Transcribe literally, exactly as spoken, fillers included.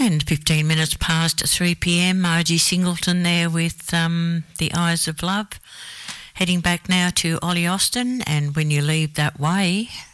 And fifteen minutes past three p.m, Margie Singleton there with um, The Eyes of Love. Heading back now to Ollie Austin and When You Leave That Way.